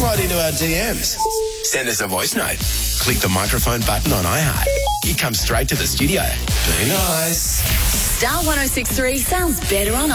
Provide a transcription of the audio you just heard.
right into our DMs. Send us a voice note. Click the microphone button on iHeart. It comes straight to the studio. Be nice. Star 106.3 sounds better on